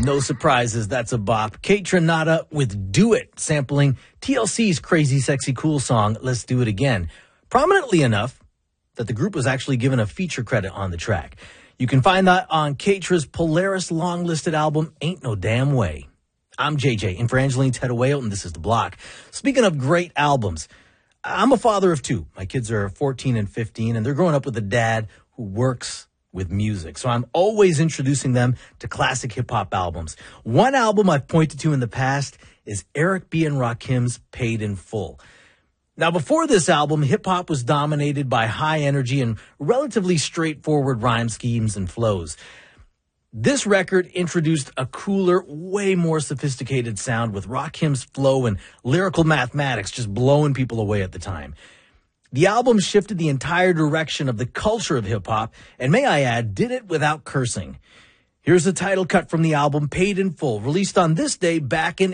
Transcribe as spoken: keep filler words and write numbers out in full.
No surprises, that's a bop. Kate Trinata with Do It, sampling T L C's Crazy Sexy Cool song, Let's Do It Again. Prominently enough that the group was actually given a feature credit on the track. You can find that on Katra's Polaris long-listed album, Ain't No Damn Way. I'm J J, in for Angeline Tettawale, and this is The Block. Speaking of great albums, I'm a father of two. My kids are fourteen and fifteen, and they're growing up with a dad who works with music. So I'm always introducing them to classic hip-hop albums. One album I've pointed to in the past is Eric B. and Rakim's Paid in Full. Now, before this album, hip-hop was dominated by high energy and relatively straightforward rhyme schemes and flows. This record introduced a cooler, way more sophisticated sound with Rakim's flow and lyrical mathematics just blowing people away at the time. The album shifted the entire direction of the culture of hip-hop, and may I add, did it without cursing. Here's the title cut from the album, Paid in Full, released on this day back in